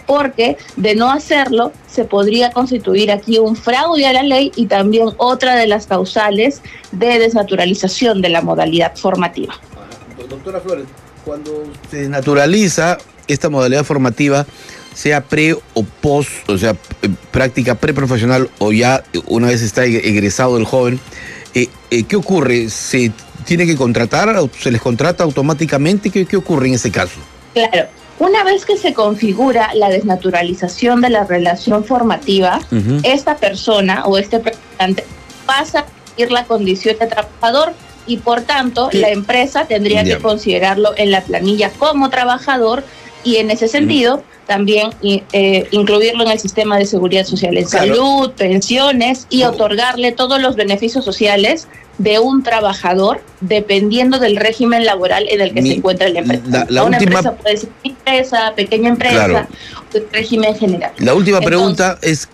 porque de no hacerlo se podría constituir aquí un fraude a la ley y también otra de las causales de desnaturalización de la modalidad formativa. Doctora Flores, cuando se desnaturaliza esta modalidad formativa, sea pre o post, o sea, práctica preprofesional o ya una vez está egresado el joven, ¿qué ocurre? ¿Se tiene que contratar? ¿Se les contrata automáticamente? ¿Qué ocurre en ese caso? Claro. Una vez que se configura la desnaturalización de la relación formativa, esta persona o este practicante pasa a adquirir la condición de trabajador y por tanto la empresa tendría que considerarlo en la planilla como trabajador y en ese sentido también incluirlo en el sistema de seguridad social, en salud, pensiones y otorgarle todos los beneficios sociales de un trabajador dependiendo del régimen laboral en el que se encuentra la empresa. Una empresa puede ser empresa, pequeña empresa, o régimen general. La última pregunta es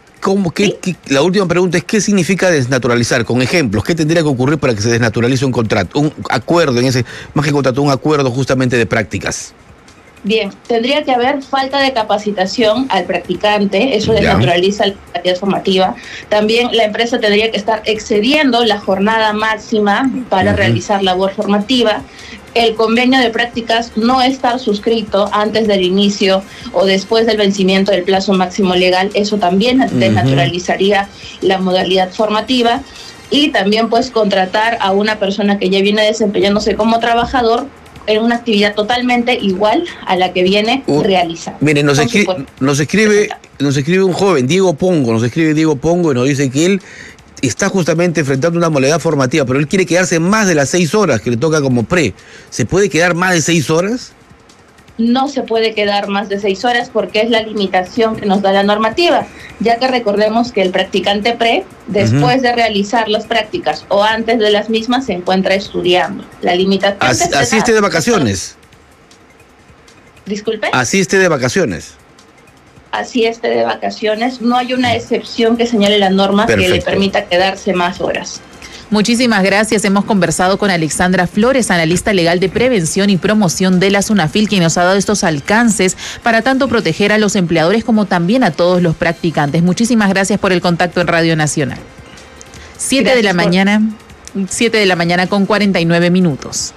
¿qué significa desnaturalizar? Con ejemplos, ¿qué tendría que ocurrir para que se desnaturalice un contrato, un acuerdo, más que contrato, un acuerdo justamente de prácticas? Bien, tendría que haber falta de capacitación al practicante, eso desnaturaliza la actividad formativa. También la empresa tendría que estar excediendo la jornada máxima para realizar labor formativa. El convenio de prácticas no estar suscrito antes del inicio o después del vencimiento del plazo máximo legal, eso también desnaturalizaría la modalidad formativa. Y también pues contratar a una persona que ya viene desempeñándose como trabajador en una actividad totalmente igual a la que viene realizando. Mire, nos escribe un joven, Diego Pongo, y nos dice que él está justamente enfrentando una modalidad formativa, pero él quiere quedarse más de las 6 horas que le toca como pre. ¿Se puede quedar más de 6 horas? No se puede quedar más de 6 horas porque es la limitación que nos da la normativa, ya que recordemos que el practicante pre, después de realizar las prácticas o antes de las mismas, se encuentra estudiando. La limitación... Así esté de vacaciones. ¿Disculpe? Así esté de vacaciones. Así esté de vacaciones. No hay una excepción que señale la norma que le permita quedarse más horas. Muchísimas gracias. Hemos conversado con Alexandra Flores, analista legal de prevención y promoción de la SUNAFIL, quien nos ha dado estos alcances para tanto proteger a los empleadores como también a todos los practicantes. Muchísimas gracias por el contacto en Radio Nacional. 7 de la mañana con 49 minutos.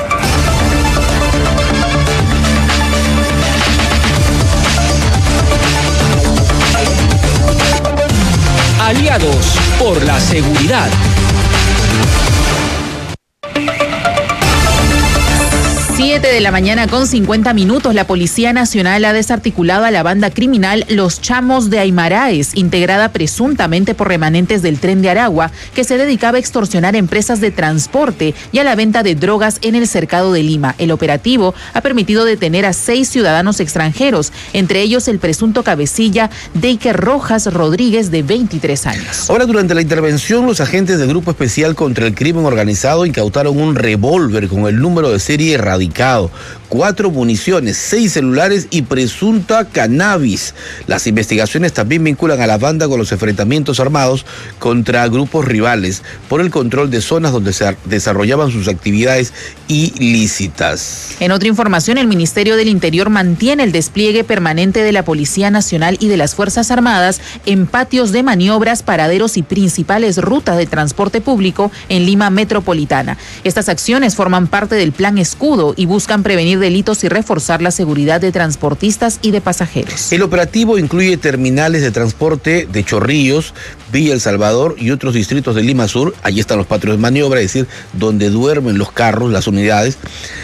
Aliados por la seguridad. 7 de la mañana con 50 minutos, la Policía Nacional ha desarticulado a la banda criminal Los Chamos de Aymaraes, integrada presuntamente por remanentes del Tren de Aragua, que se dedicaba a extorsionar empresas de transporte y a la venta de drogas en el cercado de Lima. El operativo ha permitido detener a 6 ciudadanos extranjeros, entre ellos el presunto cabecilla Deiker Rojas Rodríguez, de 23 años. Ahora, durante la intervención, los agentes del Grupo Especial contra el Crimen Organizado incautaron un revólver con el número de serie erradicado, 4 municiones, 6 celulares y presunta cannabis. Las investigaciones también vinculan a la banda con los enfrentamientos armados contra grupos rivales por el control de zonas donde se desarrollaban sus actividades ilícitas. En otra información, el Ministerio del Interior mantiene el despliegue permanente de la Policía Nacional y de las Fuerzas Armadas en patios de maniobras, paraderos y principales rutas de transporte público en Lima metropolitana. Estas acciones forman parte del Plan Escudo y buscan prevenir delitos y reforzar la seguridad de transportistas y de pasajeros. El operativo incluye terminales de transporte de Chorrillos, Villa El Salvador y otros distritos de Lima Sur. Allí están los patios de maniobra, es decir, donde duermen los carros, las unidades.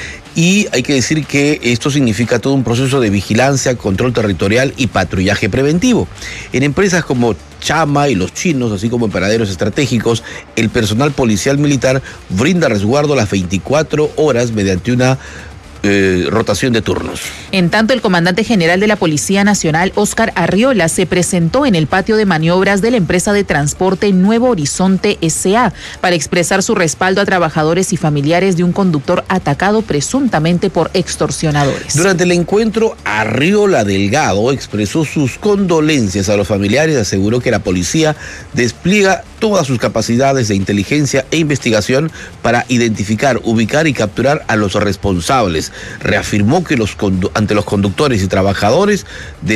Y hay que decir que esto significa todo un proceso de vigilancia, control territorial y patrullaje preventivo. En empresas como Chama y Los Chinos, así como en paraderos estratégicos, el personal policial militar brinda resguardo las 24 horas mediante una rotación de turnos. En tanto, el comandante general de la Policía Nacional, Óscar Arriola, se presentó en el patio de maniobras de la empresa de transporte Nuevo Horizonte S.A. para expresar su respaldo a trabajadores y familiares de un conductor atacado presuntamente por extorsionadores. Durante el encuentro, Arriola Delgado expresó sus condolencias a los familiares y aseguró que la policía despliega todas sus capacidades de inteligencia e investigación para identificar, ubicar y capturar a los responsables. Reafirmó que ante los conductores y trabajadores de